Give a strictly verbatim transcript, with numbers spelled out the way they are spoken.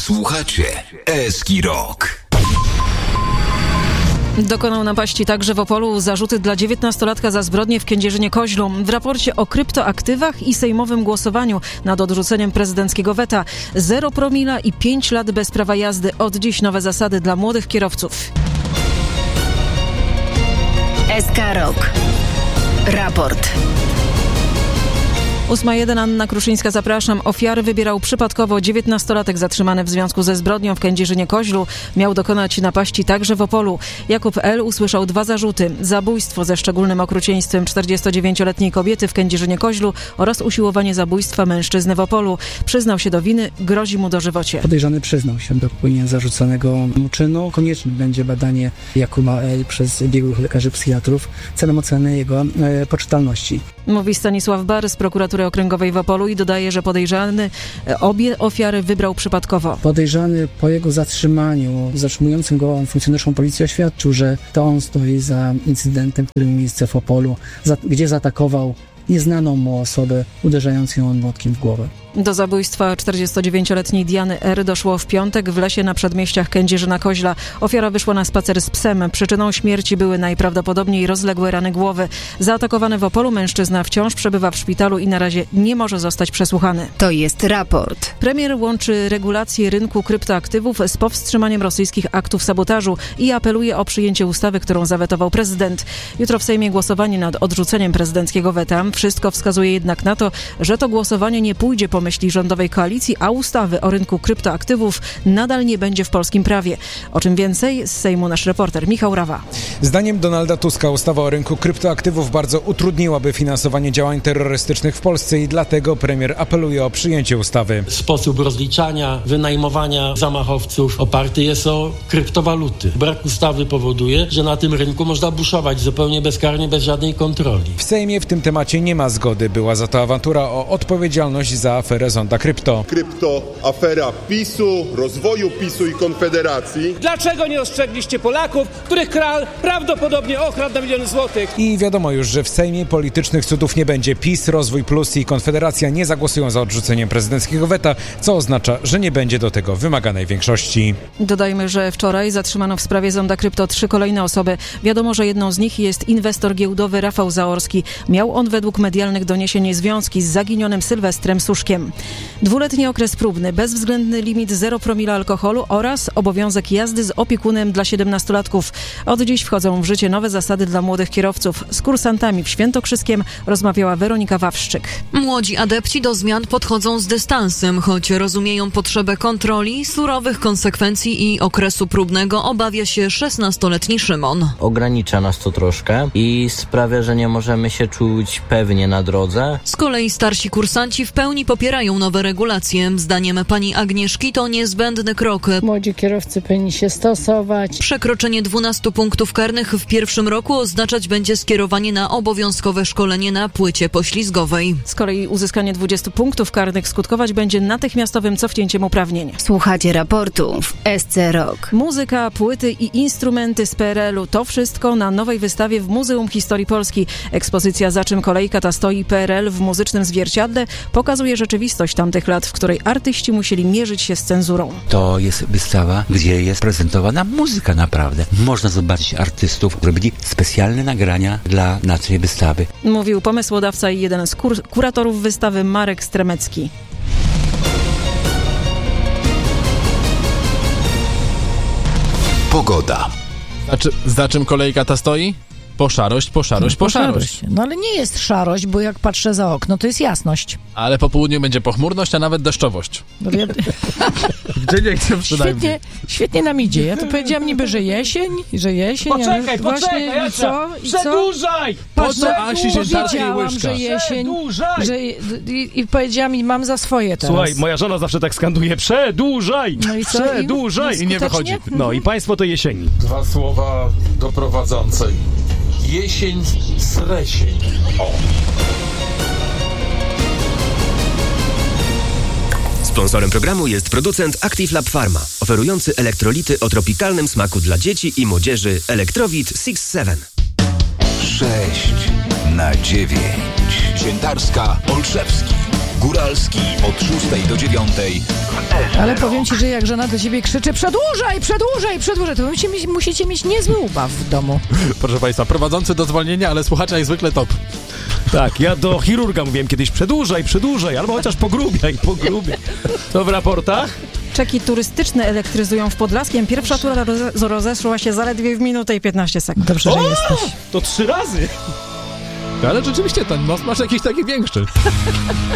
Słuchacie Eski Rock. Dokonał napaści także w Opolu. Zarzuty dla dziewiętnastolatka za zbrodnię w Kędzierzynie-Koźlu. W raporcie o kryptoaktywach i sejmowym głosowaniu nad odrzuceniem prezydenckiego weta. Zero promila i pięć lat bez prawa jazdy. Od dziś nowe zasady dla młodych kierowców. S K Rock. Raport. ósma jeden, Anna Kruszyńska, zapraszam. Ofiary wybierał przypadkowo. dziewiętnastolatek zatrzymany w związku ze zbrodnią w Kędzierzynie-Koźlu miał dokonać napaści także w Opolu. Jakub L. usłyszał dwa zarzuty. Zabójstwo ze szczególnym okrucieństwem czterdziestodziewięcioletniej kobiety w Kędzierzynie-Koźlu oraz usiłowanie zabójstwa mężczyzny w Opolu. Przyznał się do winy, grozi mu dożywocie. Podejrzany przyznał się do popełnienia zarzuconego mu czynu. Konieczne będzie badanie Jakuba L. przez biegłych lekarzy psychiatrów celem oceny jego e, poczytalności. Mówi Stanisław Bar z prokuratury okręgowej w Opolu i dodaje, że podejrzany obie ofiary wybrał przypadkowo. Podejrzany po jego zatrzymaniu, zatrzymującym go funkcjonariuszom policji oświadczył, że to on stoi za incydentem, który miał miejsce w Opolu, za, gdzie zaatakował nieznaną mu osobę, uderzając ją młotkiem w głowę. Do zabójstwa czterdziestodziewięcioletniej Diany R. doszło w piątek w lesie na przedmieściach Kędzierzyna-Koźla. Ofiara wyszła na spacer z psem. Przyczyną śmierci były najprawdopodobniej rozległe rany głowy. Zaatakowany w Opolu mężczyzna wciąż przebywa w szpitalu i na razie nie może zostać przesłuchany. To jest raport. Premier łączy regulacje rynku kryptoaktywów z powstrzymaniem rosyjskich aktów sabotażu i apeluje o przyjęcie ustawy, którą zawetował prezydent. Jutro w Sejmie głosowanie nad odrzuceniem prezydenckiego weta. Wszystko wskazuje jednak na to, że to głosowanie nie pójdzie po myśli rządowej koalicji, a ustawy o rynku kryptoaktywów nadal nie będzie w polskim prawie. O czym więcej z Sejmu nasz reporter Michał Rawa. Zdaniem Donalda Tuska ustawa o rynku kryptoaktywów bardzo utrudniłaby finansowanie działań terrorystycznych w Polsce i dlatego premier apeluje o przyjęcie ustawy. Sposób rozliczania, wynajmowania zamachowców oparty jest o kryptowaluty. Brak ustawy powoduje, że na tym rynku można buszować zupełnie bezkarnie, bez żadnej kontroli. W Sejmie w tym temacie nie ma zgody. Była za to awantura o odpowiedzialność za aferę Zonda Krypto. Krypto, afera PiSu, rozwoju PiSu i Konfederacji. Dlaczego nie ostrzegliście Polaków, których kral prawdopodobnie okradł na miliony złotych? I wiadomo już, że w Sejmie politycznych cudów nie będzie. PiS, Rozwój Plus i Konfederacja nie zagłosują za odrzuceniem prezydenckiego weta, co oznacza, że nie będzie do tego wymaganej większości. Dodajmy, że wczoraj zatrzymano w sprawie Zonda Krypto trzy kolejne osoby. Wiadomo, że jedną z nich jest inwestor giełdowy Rafał Zaorski. Miał on według medialnych doniesień związki z zaginionym Sylwestrem Suszkiem. Dwuletni okres próbny, bezwzględny limit zero promila alkoholu oraz obowiązek jazdy z opiekunem dla siedemnastolatków. Od dziś wchodzą w życie nowe zasady dla młodych kierowców. Z kursantami w Świętokrzyskiem rozmawiała Weronika Wawrzyk. Młodzi adepci do zmian podchodzą z dystansem, choć rozumieją potrzebę kontroli, surowych konsekwencji i okresu próbnego, obawia się szesnastoletni Szymon. Ogranicza nas to troszkę i sprawia, że nie możemy się czuć pewnie na drodze. Z kolei starsi kursanci w pełni popierają nowe regulacje. Zdaniem pani Agnieszki to niezbędny krok. Młodzi kierowcy powinni się stosować. Przekroczenie dwunastu punktów karnych w pierwszym roku oznaczać będzie skierowanie na obowiązkowe szkolenie na płycie poślizgowej. Z kolei uzyskanie dwudziestu punktów karnych skutkować będzie natychmiastowym cofnięciem uprawnień. Słuchacie raportu w S C Rock. Muzyka, płyty i instrumenty z P R L u. To wszystko na nowej wystawie w Muzeum Historii Polski. Ekspozycja Za czym kolejka ta stoi P R L w muzycznym zwierciadle pokazuje rzeczywistość tamtych lat, w której artyści musieli mierzyć się z cenzurą. To jest wystawa, gdzie jest prezentowana muzyka naprawdę. Można zobaczyć artystów, robili specjalne nagrania dla naszej wystawy. Mówił pomysłodawca i jeden z kur- kuratorów wystawy Marek Stremecki. Pogoda. Znaczy, za czym kolejka ta stoi? Po szarość, po szarość, po, po szarość. szarość. No ale nie jest szarość, bo jak patrzę za okno, to jest jasność. Ale po południu będzie pochmurność, a nawet deszczowość. No, ja... Gdzie nie chcę przynajmniej. Świetnie, świetnie nam idzie. Ja to powiedziałam niby, że jesień, że jesień. Poczekaj, ale poczekaj, właśnie, i co? I co? Przedłużaj! Po co Asi się powiedziałam, że jesień, że i, i powiedziałam i mam za swoje teraz. Słuchaj, moja żona zawsze tak skanduje, przedłużaj! No i co? Przedłużaj! I, I nie wychodzi. No i państwo to jesieni. Dwa słowa do prowadzącej. Jesień z resień. O. Sponsorem programu jest producent Active Lab Pharma, oferujący elektrolity o tropikalnym smaku dla dzieci i młodzieży Electrowit six seven. sześć na dziewięć. Świętarska, Olszewski. Góralski od szóstej do dziewiątej. Ale powiem ci, że jak żona do ciebie krzyczy przedłużaj, przedłużaj, przedłużaj, to musicie mieć, musicie mieć niezły ubaw w domu. Proszę państwa, prowadzący do zwolnienia, ale słuchacza jak zwykle top. Tak, ja do chirurga mówiłem kiedyś przedłużaj, przedłużaj, albo chociaż pogrubiaj, pogrubiaj. To w raportach? Czeki turystyczne elektryzują w Podlaskiem. Pierwsza tura roze- rozeszła się zaledwie w minutę i piętnaście sekund. Dobrze, że O! jesteś. To trzy razy. Ale rzeczywiście ten most masz jakiś taki większy.